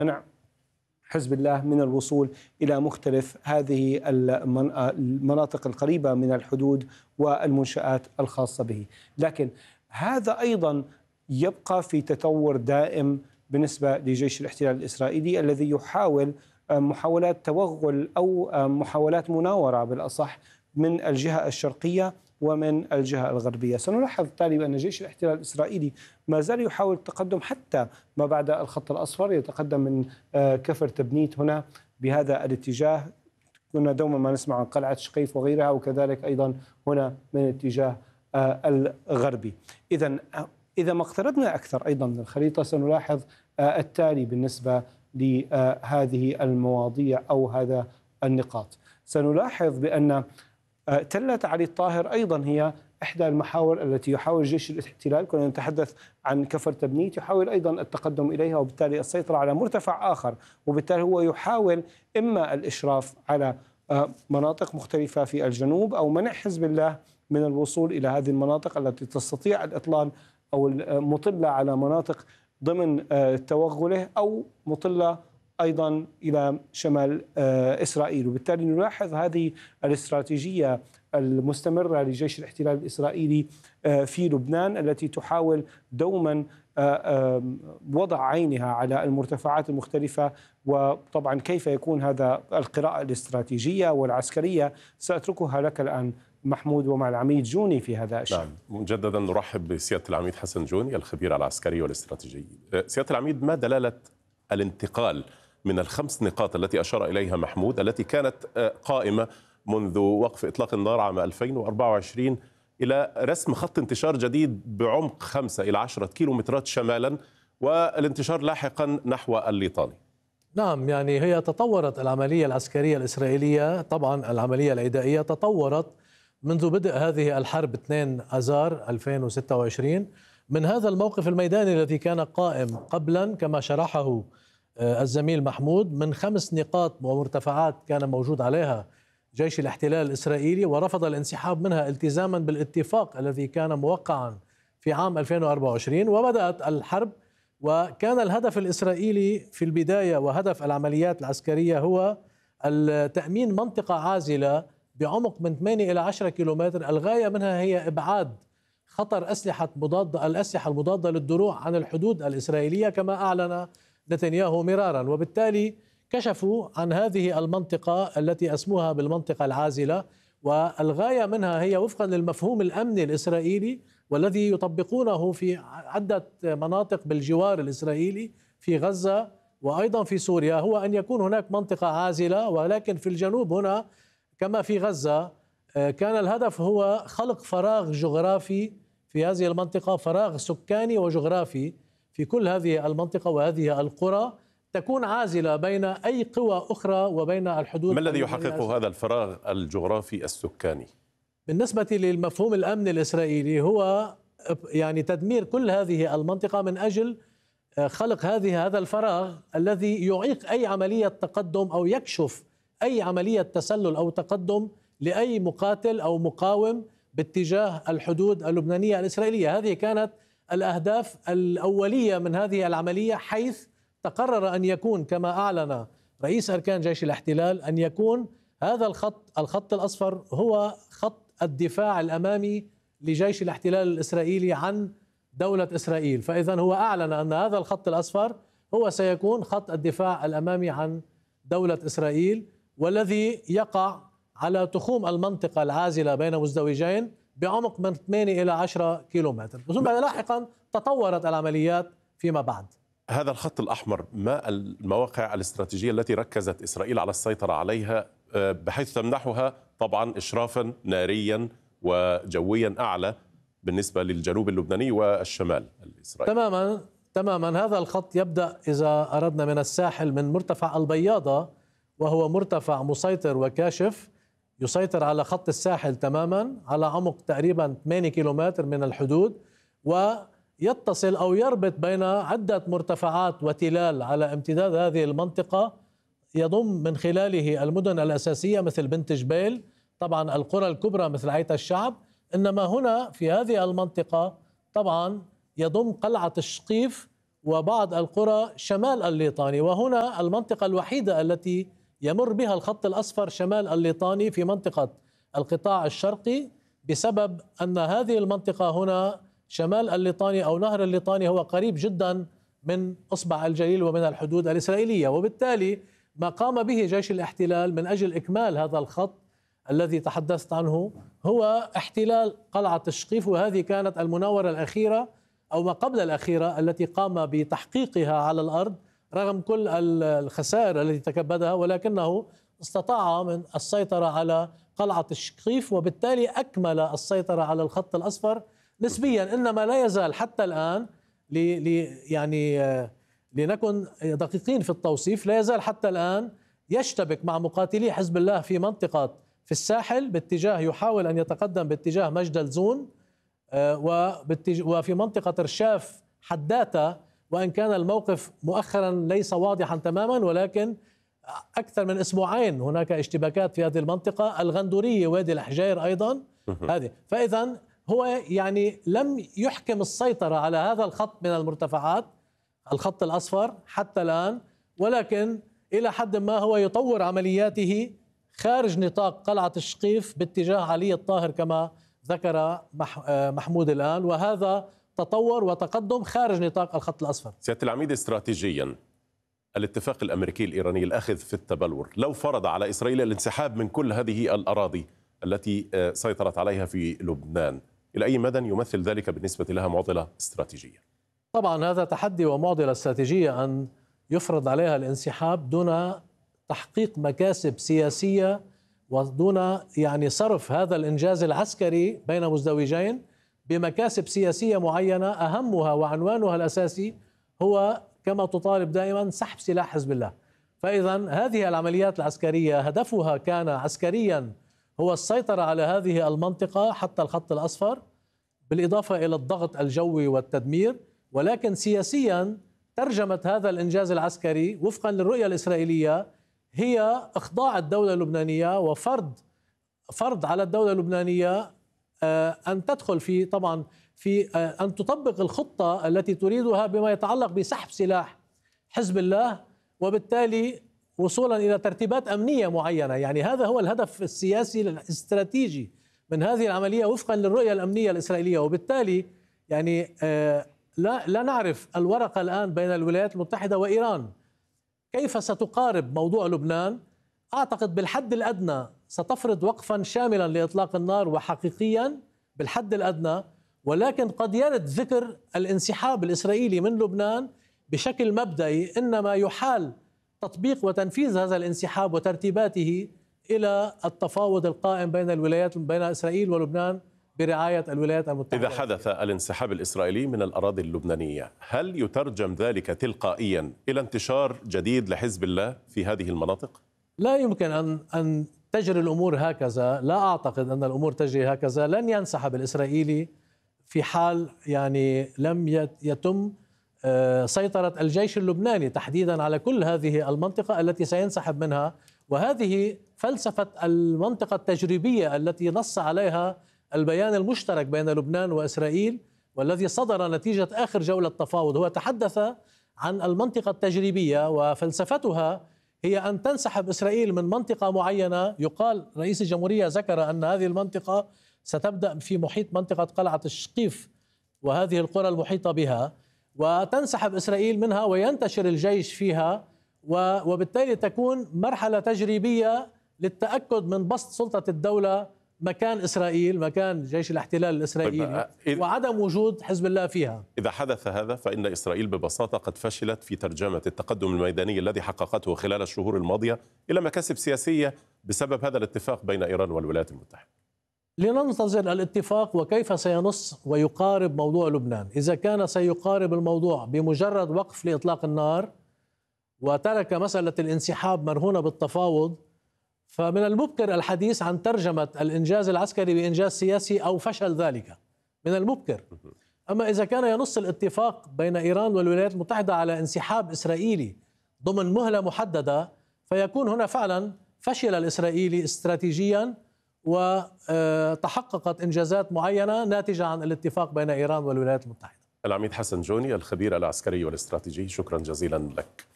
منع حزب الله من الوصول إلى مختلف هذه المناطق القريبة من الحدود والمنشآت الخاصة به. لكن هذا أيضا يبقى في تطور دائم بالنسبة لجيش الاحتلال الإسرائيلي الذي يحاول محاولات توغل أو محاولات مناورة بالأصح من الجهة الشرقية ومن الجهة الغربية. سنلاحظ بالتالي بأن جيش الاحتلال الإسرائيلي ما زال يحاول التقدم حتى ما بعد الخط الأصفر، يتقدم من كفر تبنيت هنا بهذا الاتجاه. كنا دوما ما نسمع عن قلعة شقيف وغيرها، وكذلك أيضا هنا من الاتجاه الغربي. إذا ما اقتربنا أكثر أيضا من الخريطة سنلاحظ التالي بالنسبة لهذه المواضيع أو هذا النقاط. سنلاحظ بأن تلة علي الطاهر أيضا هي إحدى المحاور التي يحاول جيش الاحتلال، كنا نتحدث عن كفر تبنيت، يحاول أيضا التقدم إليها وبالتالي السيطرة على مرتفع آخر، وبالتالي هو يحاول إما الإشراف على مناطق مختلفة في الجنوب أو منع حزب الله من الوصول إلى هذه المناطق التي تستطيع الإطلال أو المطلة على مناطق ضمن توغله أو مطلة أيضا إلى شمال إسرائيل. وبالتالي نلاحظ هذه الاستراتيجية المستمرة لجيش الاحتلال الإسرائيلي في لبنان التي تحاول دوما وضع عينها على المرتفعات المختلفة. وطبعا كيف يكون هذا القراءة الاستراتيجية والعسكرية سأتركها لك الآن محمود ومع العميد جوني في هذا الشأن. نعم، مجددا نرحب بسيادة العميد حسن جوني الخبير العسكري والاستراتيجي. سيادة العميد، ما دلالة الانتقال من الخمس نقاط التي أشار إليها محمود التي كانت قائمة منذ وقف إطلاق النار عام 2024 إلى رسم خط انتشار جديد بعمق 5 إلى 10 كيلومترات شمالا والانتشار لاحقا نحو الليطاني؟ نعم، يعني هي تطورت العملية العسكرية الإسرائيلية، طبعا العملية العدائية تطورت منذ بدء هذه الحرب 2 آذار 2026 من هذا الموقف الميداني الذي كان قائم قبلا كما شرحه الزميل محمود من 5 نقاط ومرتفعات كان موجود عليها جيش الاحتلال الإسرائيلي ورفض الانسحاب منها التزاما بالاتفاق الذي كان موقعا في عام 2024، وبدأت الحرب. وكان الهدف الإسرائيلي في البداية وهدف العمليات العسكرية هو تأمين منطقة عازلة بعمق من 8 إلى 10 كيلومتر، الغاية منها هي إبعاد خطر الأسلحة المضادة للدروع عن الحدود الإسرائيلية كما أعلن نتنياهو مرارا. وبالتالي كشفوا عن هذه المنطقة التي أسموها بالمنطقة العازلة، والغاية منها هي وفقا للمفهوم الأمني الإسرائيلي والذي يطبقونه في عدة مناطق بالجوار الإسرائيلي في غزة وأيضا في سوريا، هو أن يكون هناك منطقة عازلة. ولكن في الجنوب هنا كما في غزة كان الهدف هو خلق فراغ جغرافي في هذه المنطقة، فراغ سكاني وجغرافي في كل هذه المنطقة وهذه القرى تكون عازلة بين أي قوى أخرى وبين الحدود. ما الذي يحقق هذا الفراغ الجغرافي السكاني؟ بالنسبة للمفهوم الأمني الإسرائيلي هو يعني تدمير كل هذه المنطقة من أجل خلق هذا الفراغ الذي يعيق أي عملية تقدم أو يكشف أي عملية تسلل أو تقدم لأي مقاتل أو مقاوم باتجاه الحدود اللبنانية الإسرائيلية. هذه كانت الأهداف الأولية من هذه العملية، حيث تقرر أن يكون كما أعلن رئيس أركان جيش الاحتلال أن يكون هذا الخط الأصفر هو خط الدفاع الأمامي لجيش الاحتلال الإسرائيلي عن دولة إسرائيل. فإذا هو أعلن أن هذا الخط الأصفر هو سيكون خط الدفاع الأمامي عن دولة إسرائيل، والذي يقع على تخوم المنطقة العازلة بين مزدوجين بعمق من 8 إلى 10 كيلومتر. ثم لاحقا تطورت العمليات فيما بعد. هذا الخط الأحمر ما المواقع الاستراتيجية التي ركزت إسرائيل على السيطرة عليها بحيث تمنحها طبعا إشرافا ناريا وجويا أعلى بالنسبة للجنوب اللبناني والشمال الإسرائيلي؟ تماما هذا الخط يبدأ إذا أردنا من الساحل من مرتفع البياضة، وهو مرتفع مسيطر وكاشف يسيطر على خط الساحل تماما على عمق تقريبا 8 كيلومتر من الحدود، ويتصل أو يربط بين عدة مرتفعات وتلال على امتداد هذه المنطقة، يضم من خلاله المدن الأساسية مثل بنت جبيل، طبعا القرى الكبرى مثل عيت الشعب. إنما هنا في هذه المنطقة طبعا يضم قلعة الشقيف وبعض القرى شمال الليطاني. وهنا المنطقة الوحيدة التي يمر بها الخط الأصفر شمال الليطاني في منطقة القطاع الشرقي، بسبب أن هذه المنطقة هنا شمال الليطاني أو نهر الليطاني هو قريب جدا من إصبع الجليل ومن الحدود الإسرائيلية. وبالتالي ما قام به جيش الاحتلال من أجل إكمال هذا الخط الذي تحدثت عنه هو احتلال قلعة الشقيف، وهذه كانت المناورة الأخيرة أو ما قبل الأخيرة التي قام بتحقيقها على الأرض رغم كل الخسائر التي تكبدها، ولكنه استطاع من السيطرة على قلعة الشقيف وبالتالي أكمل السيطرة على الخط الأصفر نسبيا. إنما لا يزال حتى الآن لنكن دقيقين في التوصيف، لا يزال حتى الآن يشتبك مع مقاتلي حزب الله في منطقة في الساحل باتجاه، يحاول أن يتقدم باتجاه مجدل زون وفي منطقة رشاف حداثة، وإن كان الموقف مؤخرا ليس واضحا تماما، ولكن أكثر من أسبوعين هناك اشتباكات في هذه المنطقة. الغندورية وادي الحجير أيضا هذه. فإذا هو يعني لم يحكم السيطرة على هذا الخط من المرتفعات، الخط الأصفر حتى الآن، ولكن إلى حد ما هو يطور عملياته خارج نطاق قلعة الشقيف باتجاه علي الطاهر كما ذكر محمود الآن، وهذا تطور وتقدم خارج نطاق الخط الأصفر. سيادة العميد، استراتيجيا الاتفاق الأمريكي الإيراني الآخذ في التبلور لو فرض على إسرائيل الانسحاب من كل هذه الأراضي التي سيطرت عليها في لبنان، إلى أي مدى يمثل ذلك بالنسبة لها معضلة استراتيجية؟ طبعا هذا تحدي ومعضلة استراتيجية أن يفرض عليها الانسحاب دون تحقيق مكاسب سياسية ودون يعني صرف هذا الإنجاز العسكري بين مزدوجين بمكاسب سياسية معينة، أهمها وعنوانها الأساسي هو كما تطالب دائما سحب سلاح حزب الله. فإذا هذه العمليات العسكرية هدفها كان عسكريا هو السيطرة على هذه المنطقة حتى الخط الأصفر، بالإضافة إلى الضغط الجوي والتدمير، ولكن سياسيا ترجمت هذا الإنجاز العسكري وفقا للرؤية الإسرائيلية هي إخضاع الدولة اللبنانية وفرض على الدولة اللبنانية أن تدخل في طبعا في أن تطبق الخطة التي تريدها بما يتعلق بسحب سلاح حزب الله، وبالتالي وصولا إلى ترتيبات أمنية معينة. يعني هذا هو الهدف السياسي الاستراتيجي من هذه العملية وفقا للرؤية الأمنية الإسرائيلية. وبالتالي يعني لا نعرف الورقة الآن بين الولايات المتحدة وإيران كيف ستقارب موضوع لبنان. أعتقد بالحد الأدنى ستفرض وقفا شاملا لإطلاق النار وحقيقيا بالحد الأدنى، ولكن قد يرد ذكر الانسحاب الإسرائيلي من لبنان بشكل مبدئي، إنما يحال تطبيق وتنفيذ هذا الانسحاب وترتيباته إلى التفاوض القائم بين إسرائيل ولبنان برعاية الولايات المتحدة. إذا حدث الانسحاب الإسرائيلي من الأراضي اللبنانية، هل يترجم ذلك تلقائيا إلى انتشار جديد لحزب الله في هذه المناطق؟ لا يمكن أن تجري الأمور هكذا، لا أعتقد أن الأمور تجري هكذا. لن ينسحب الإسرائيلي في حال يعني لم يتم سيطرة الجيش اللبناني تحديدا على كل هذه المنطقة التي سينسحب منها، وهذه فلسفة المنطقة التجريبية التي نص عليها البيان المشترك بين لبنان وإسرائيل والذي صدر نتيجة آخر جولة تفاوض. هو تحدث عن المنطقة التجريبية وفلسفتها هي أن تنسحب إسرائيل من منطقة معينة. يقال رئيس الجمهورية ذكر أن هذه المنطقة ستبدأ في محيط منطقة قلعة الشقيف وهذه القرى المحيطة بها، وتنسحب إسرائيل منها وينتشر الجيش فيها، وبالتالي تكون مرحلة تجريبية للتأكد من بسط سلطة الدولة مكان إسرائيل، مكان جيش الاحتلال الإسرائيلي، وعدم وجود حزب الله فيها. إذا حدث هذا فإن إسرائيل ببساطة قد فشلت في ترجمة التقدم الميداني الذي حققته خلال الشهور الماضية إلى مكاسب سياسية بسبب هذا الاتفاق بين إيران والولايات المتحدة. لننتظر الاتفاق وكيف سينص ويقارب موضوع لبنان. إذا كان سيقارب الموضوع بمجرد وقف لإطلاق النار وترك مسألة الانسحاب مرهونة بالتفاوض، فمن المبكر الحديث عن ترجمة الإنجاز العسكري بإنجاز سياسي أو فشل ذلك، من المبكر. أما إذا كان ينص الاتفاق بين إيران والولايات المتحدة على انسحاب إسرائيلي ضمن مهلة محددة، فيكون هنا فعلا فشل الإسرائيلي استراتيجيا وتحققت إنجازات معينة ناتجة عن الاتفاق بين إيران والولايات المتحدة. العميد حسن جوني الخبير العسكري والاستراتيجي، شكرا جزيلا لك.